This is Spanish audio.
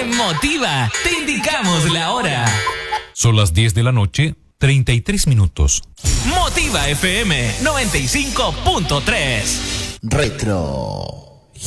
En Motiva te indicamos la hora. Son las 10 de la noche, 33 minutos. Motiva FM 95.3. Retro.